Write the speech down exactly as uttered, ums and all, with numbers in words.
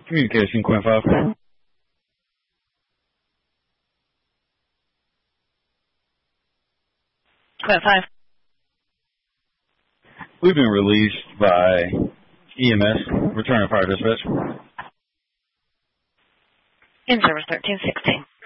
Communication, Quinn five. Quinn five. We've been released by E M S, return of fire dispatch. In service thirteen sixteen.